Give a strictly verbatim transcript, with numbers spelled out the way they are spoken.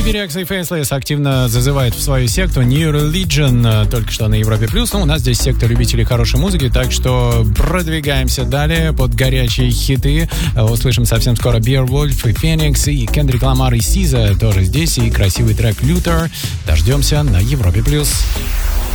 Rex и Faceless активно зазывает в свою секту New Religion, только что на Европе+. Ну, у нас здесь секта любителей хорошей музыки, так что продвигаемся далее под горячие хиты. Услышим совсем скоро Beowulf и Phoenix, и Kendrick Lamar и Сиза тоже здесь, и красивый трек Luther. Дождемся на Европе+.